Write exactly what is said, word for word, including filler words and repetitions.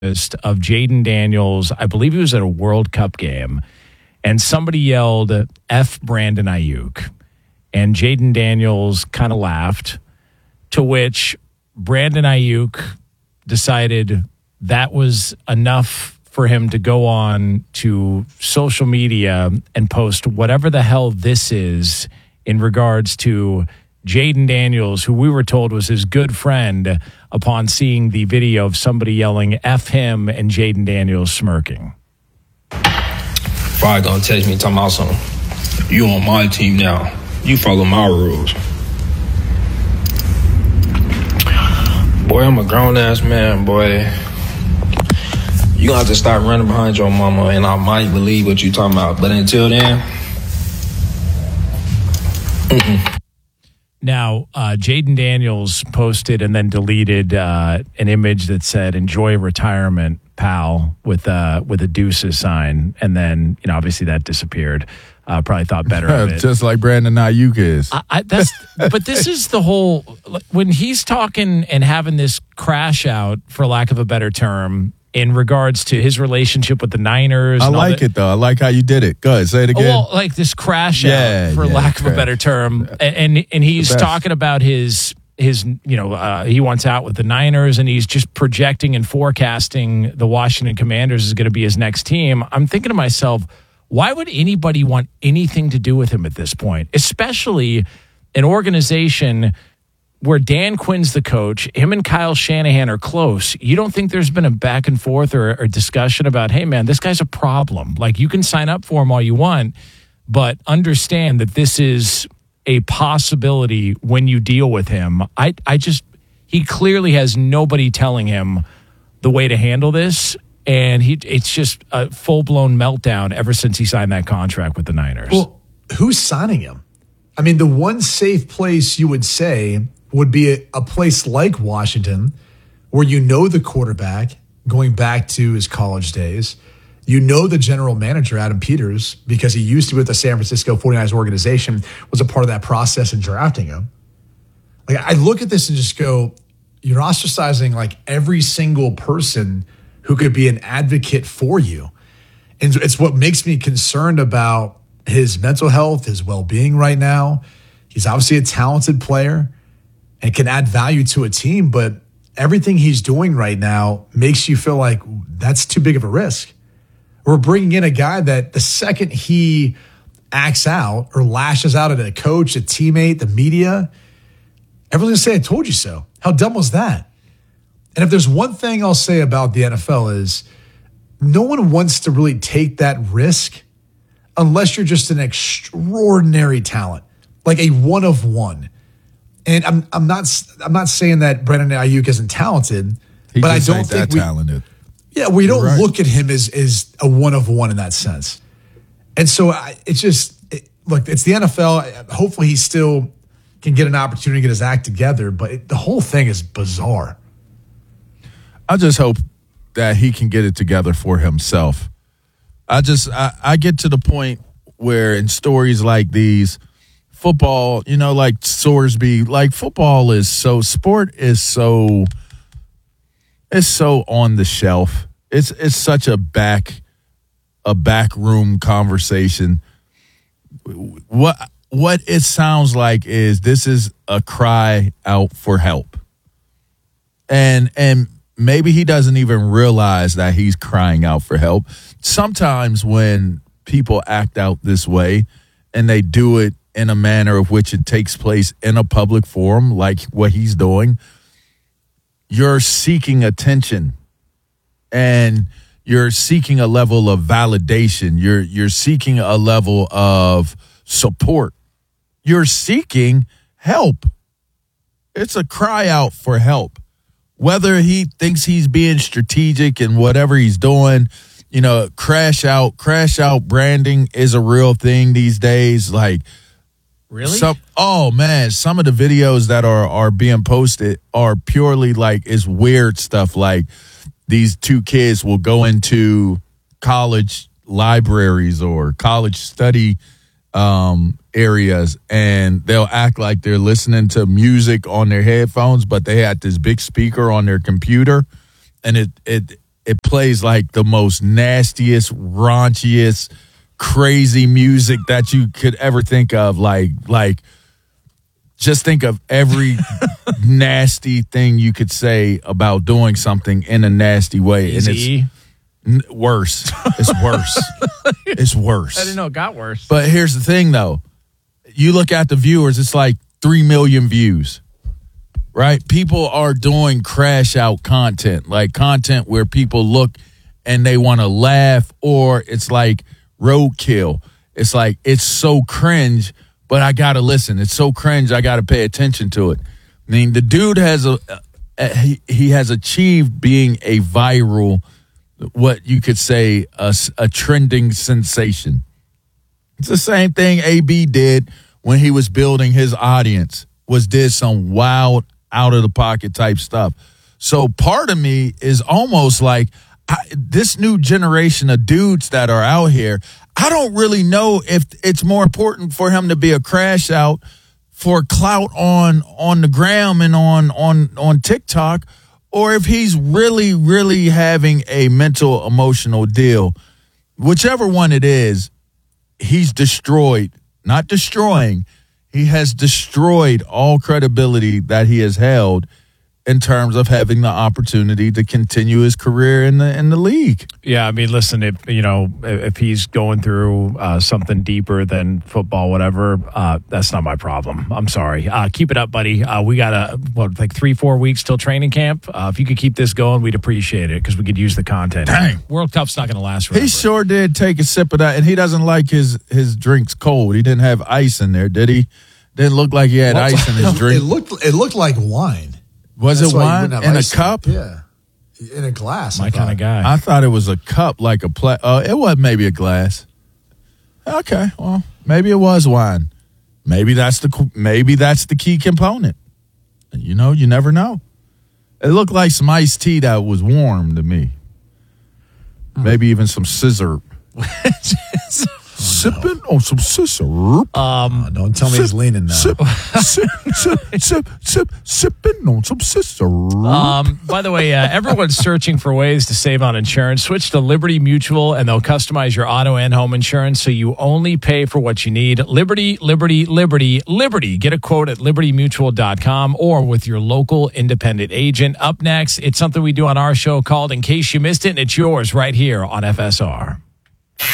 of Jaden Daniels. I believe he was at a World Cup game, and somebody yelled, F Brandon Ayuk. And Jaden Daniels kind of laughed, to which Brandon Ayuk decided that was enough for him to go on to social media and post whatever the hell this is in regards to Jaden Daniels, who we were told was his good friend, upon seeing the video of somebody yelling F him and Jaden Daniels smirking. Probably gonna text me talking about something. You on my team now. You follow my rules. Boy, I'm a grown-ass man, boy. You gonna have to start running behind your mama, and I might believe what you talking about. But until then, mm-mm. Now, uh, Jaden Daniels posted and then deleted uh, an image that said, enjoy retirement, pal, with, uh, with a deuces sign. And then, you know, obviously that disappeared. Uh, probably thought better of it. Just like Brandon Ayuk is. I, I, that's, but this is the whole, when he's talking and having this crash out, for lack of a better term, in regards to his relationship with the Niners. I like that. it, though. I like how you did it. Go ahead, say it again. Well, like this crash yeah, out, for yeah, lack crash. of a better term. And and he's talking about his, his you know, uh, he wants out with the Niners, and he's just projecting and forecasting the Washington Commanders is going to be his next team. I'm thinking to myself, why would anybody want anything to do with him at this point? Especially an organization where Dan Quinn's the coach, him and Kyle Shanahan are close. You don't think there's been a back and forth or a discussion about, hey, man, this guy's a problem. Like, you can sign up for him all you want, but understand that this is a possibility when you deal with him. I, I just, he clearly has nobody telling him the way to handle this, and he it's just a full-blown meltdown ever since he signed that contract with the Niners. Well, who's signing him? I mean, the one safe place you would say would be a, a place like Washington, where you know the quarterback going back to his college days. You know the general manager, Adam Peters, because he used to be with the San Francisco forty-niners organization, was a part of that process in drafting him. Like, I look at this and just go, you're ostracizing like every single person who could be an advocate for you. And it's what makes me concerned about his mental health, his well-being right now. He's obviously a talented player and can add value to a team, but everything he's doing right now makes you feel like that's too big of a risk. We're bringing in a guy that the second he acts out or lashes out at a coach, a teammate, the media, everyone's going to say, I told you so. How dumb was that? And if there's one thing I'll say about the N F L is no one wants to really take that risk unless you're just an extraordinary talent, like a one of one. And I'm I'm not I'm not saying that Brandon Ayuk isn't talented, he but I just don't ain't think that we, talented. Yeah, we don't right. look at him as as a one of one in that sense. And so I, it's just it, look, it's the N F L. Hopefully, he still can get an opportunity to get his act together. But it, the whole thing is bizarre. I just hope that he can get it together for himself. I just I, I get to the point where in stories like these, football, you know, like Sorsby, like football is so, sport is so, it's so on the shelf. It's it's such a back, a back room conversation. What what it sounds like is this is a cry out for help, and and maybe he doesn't even realize that he's crying out for help. Sometimes when people act out this way, and they do it in a manner of which it takes place in a public forum, like what he's doing, you're seeking attention and you're seeking a level of validation. You're you're seeking a level of support. You're seeking help. It's a cry out for help. Whether he thinks he's being strategic in whatever he's doing, you know, crash out, crash out branding is a real thing these days. Like, Really? Some, oh, man, some of the videos that are, are being posted are purely like, it's weird stuff. Like these two kids will go into college libraries or college study um, areas, and they'll act like they're listening to music on their headphones, but they had this big speaker on their computer, and it it it plays like the most nastiest, raunchiest, crazy music that you could ever think of. Like, like just think of every nasty thing you could say about doing something in a nasty way. Easy. And it's n- worse. It's worse. It's worse. I didn't know it got worse. But here's the thing, though. You look at the viewers, it's like three million views, right? People are doing crash out content, like content where people look and they want to laugh, or it's like roadkill. It's like, it's so cringe, but I got to listen. It's so cringe, I got to pay attention to it. I mean, the dude has a, a he, he has achieved being a viral, what you could say, a, a trending sensation. It's the same thing A B did when he was building his audience, was did some wild, out of the pocket type stuff. So part of me is almost like I, this new generation of dudes that are out here, I don't really know if it's more important for him to be a crash out for clout on on the gram and on on on TikTok, or if he's really, really having a mental, emotional deal. Whichever one it is, he's destroyed, not destroying, he has destroyed all credibility that he has held in terms of having the opportunity to continue his career in the in the league. Yeah, I mean, listen, if you know if he's going through uh, something deeper than football, whatever, uh, that's not my problem. I'm sorry. Uh, keep it up, buddy. Uh, we got a what, like three, four weeks till training camp. Uh, if you could keep this going, we'd appreciate it because we could use the content. Dang. World Cup's not going to last forever. He sure did take a sip of that, and he doesn't like his his drinks cold. He didn't have ice in there, did he? Didn't look like he had Well, ice in his no, drink. It looked it looked like wine. Was That's it why you wine wouldn't have in a ice cup? Yeah, in a glass. My I kind of thought. guy. I thought it was a cup, like a pla- uh, it was maybe a glass. Okay, well, maybe it was wine. Maybe that's the maybe that's the key component. You know, you never know. It looked like some iced tea that was warm to me. Maybe even some scissor. Sipping on some scissor. Um, Oh, don't tell me he's leaning now. Sip, sip, sip, sip, sip, sipping on some scissor. Um, by the way, uh, everyone's searching for ways to save on insurance. Switch to Liberty Mutual, and they'll customize your auto and home insurance so you only pay for what you need. Liberty, Liberty, Liberty, Liberty. Get a quote at liberty mutual dot com or with your local independent agent. Up next, it's something we do on our show called In Case You Missed It, and it's yours right here on F S R.